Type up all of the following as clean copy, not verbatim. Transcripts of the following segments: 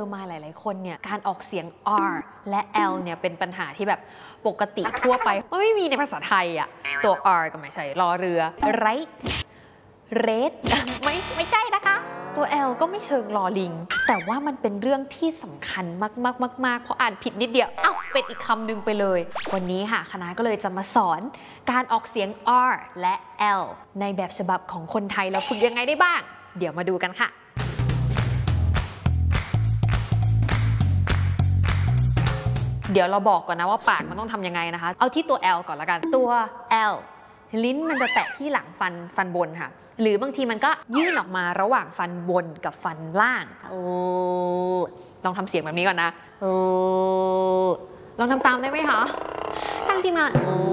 มาหลายๆคนเนี่ยการออกเสียง R และ L เนี่ยเป็นปัญหาที่แบบปกติทั่วไปมันไม่มีในภาษาไทยอะตัว R ก็ไม่ใช่รอเรือ right red ไม่ใช่นะคะตัว L ก็ไม่เชิงลอลิงแต่ว่ามันเป็นเรื่องที่สำคัญมากๆเพราะอ่านผิดนิดเดียวเอ้าเป็นอีกคำหนึ่งไปเลยวันนี้ค่ะคณะก็เลยจะมาสอนการออกเสียง R และ L ในแบบฉบับของคนไทยแล้วฝึกยังไงได้บ้างเดี๋ยวมาดูกันค่ะเดี๋ยวเราบอกก่อนนะว่าปากมันต้องทำยังไงนะคะเอาที่ตัว L ก่อนละกันตัว L ลิ้นมันจะแตะที่หลังฟันบนค่ะหรือบางทีมันก็ยื่นออกมาระหว่างฟันบนกับฟันล่างลองทำเสียงแบบนี้ก่อนนะลองทำตามได้ไหมคะทั้งที่มา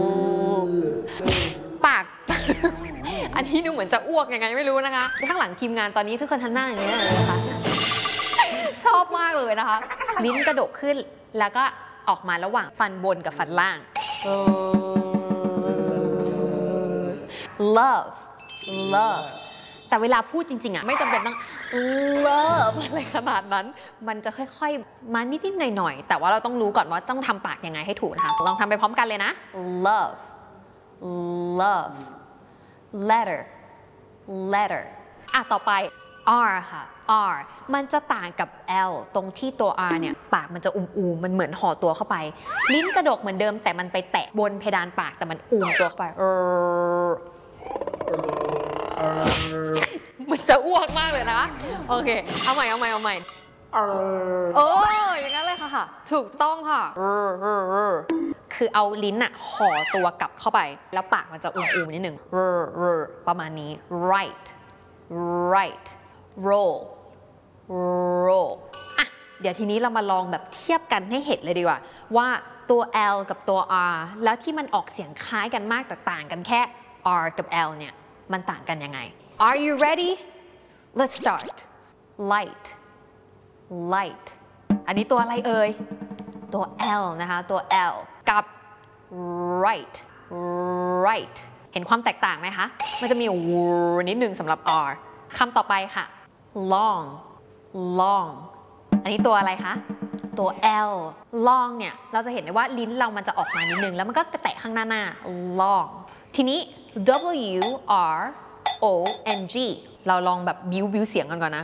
ปาก อันนี้ดูเหมือนจะอ้วกยังไงไม่รู้นะคะข้างหลังทีมงานตอนนี้ทุกคนทำหน้าอย่างนี้เลยนะคะ ชอบมากเลยนะคะลิ้นกระดกขึ้นแล้วก็ออกมาระหว่างฟันบนกับฟันล่าง love แต่เวลาพูดจริงๆอ่ะไม่จำเป็นต้อง love อะไรขนาดนั้นมันจะค่อยๆมานิดๆหน่อยๆแต่ว่าเราต้องรู้ก่อนว่าต้องทำปากยังไงให้ถูกนะคะลองทำไปพร้อมกันเลยนะ love letter ต่อไป R ค่ะ R มันจะต่างกับ L ตรงที่ตัว R เนี่ยปากมันจะอูมๆมันเหมือนห่อตัวเข้าไปลิ้นกระดกเหมือนเดิมแต่มันไปแตะบนเพดานปากแต่มันอูมตัวเข้าไปมันจะอ้วกมากเลยนะโอเคเอาใหม่อย่างนั้นเลยค่ะถูกต้องค่ะคือเอาลิ้นอะห่อตัวกลับเข้าไปแล้วปากมันจะอูมๆนิดนึงประมาณนี้ right roll เดี๋ยวทีนี้เรามาลองแบบเทียบกันให้เห็นเลยดีกว่าว่าตัว L กับตัว R แล้วที่มันออกเสียงคล้ายกันมากแต่ต่างกันแค่ R กับ L เนี่ยมันต่างกันยังไง Are you ready let's start light อันนี้ตัวอะไรเอ่ยตัว L นะคะตัว L กับ right เห็นความแตกต่างไหมคะมันจะมีนิดนึงสำหรับ R คำต่อไปค่ะ long อันนี้ตัวอะไรคะตัว L long เนี่ยเราจะเห็นได้ว่าลิ้นเรามันจะออกมานิดนึงแล้วมันก็ไปแตะข้างหน้า long ทีนี้ W R O N G เราลองแบบบิ้วเสียงกันก่อนนะ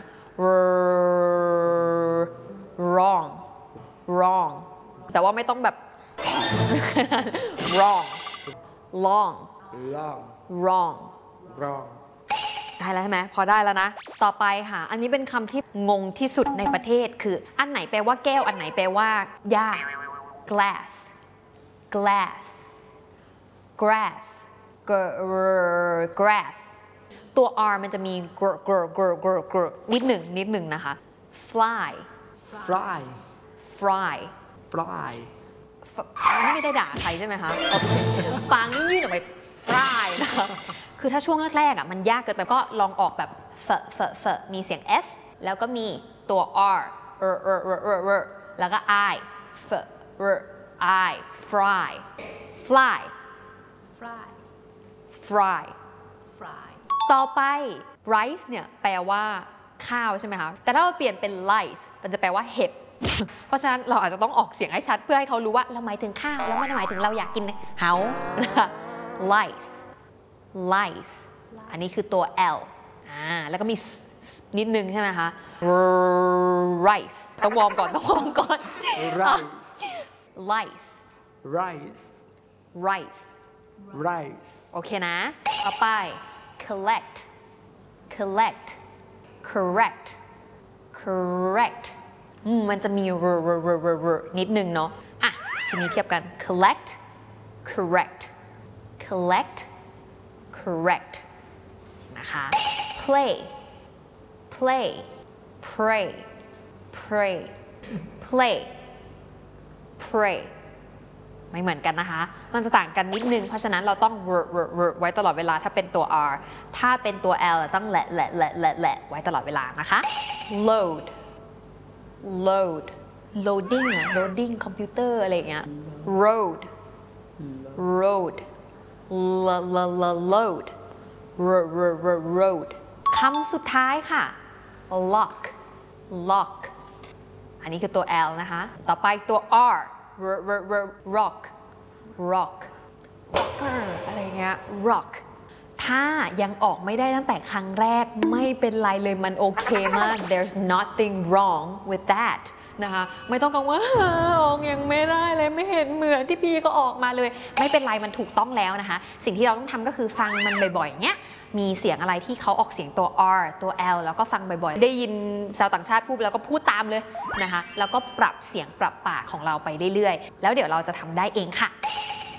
wrong แต่ว่าไม่ต้องแบบ wrong long ได้แล้วใช่ไหมพอได้แล้วนะต่อไปค่ะอันนี้เป็นคำที่งงที่สุดในประเทศคืออันไหนแปลว่าแก้วอันไหนแปลว่าหญ้า glassตัว R มันจะมี นิดหนึ่งนะคะ fly ไม่ได้ด่าใครใช่ไหมคะโอเคปางนี่ยื่นออกไป fly นะคะคือถ้าช่วงแรกๆมันยากเกินไปก็ลองออกแบบเฟมีเสียง s แล้วก็มีตัว r แล้วก็ i fly ต่อไป rice เนี่ยแปลว่าข้าวใช่ไหมคะแต่ถ้าเราเปลี่ยนเป็น lice มันจะแปลว่าเห็บ เพราะฉะนั้นเราอาจจะต้องออกเสียงให้ชัดเพื่อให้เขารู้ว่าเราหมายถึงข้าวแล้วไม่ได้หมายถึงเราอยากกินเฮานะคะ lice อันนี้คือตัว L แล้วก็มีนิดนึงใช่ไหมคะ rice ต้องวอร์มก่อนrice โอเคนะต่อไป collect correct มันจะมีนิดนึงเนาะทีนี้เทียบกัน collect correct นะคะ play pray ไม่เหมือนกันนะคะมันจะต่างกันนิดนึงเพราะฉะนั้นเราต้องไว้ตลอดเวลาถ้าเป็นตัว R ถ้าเป็นตัว L ต้องแหละไว้ตลอดเวลานะคะ loading คอมพิวเตอร์อะไรอย่างเงี้ย roadคำสุดท้ายค่ะ lock อันนี้คือตัว L นะคะต่อไปตัว R rock rock rocker อะไรเงี้ย rock ถ้ายังออกไม่ได้ตั้งแต่ครั้งแรกไม่เป็นไรเลยมันโอเคมาก there's nothing wrong with that นะคะไม่ต้องกังวลว่าออกยังไม่ได้เลยไม่เห็นเหมือนที่พี่ก็ออกมาเลยไม่เป็นไรมันถูกต้องแล้วนะคะสิ่งที่เราต้องทำก็คือฟังมันบ่อยๆเนี้ยมีเสียงอะไรที่เขาออกเสียงตัว R ตัว L แล้วก็ฟังบ่อยๆได้ยินชาวต่างชาติพูดแล้วก็พูดตามเลยนะคะแล้วก็ปรับเสียงปรับปากของเราไปเรื่อยๆแล้วเดี๋ยวเราจะทำได้เองค่ะ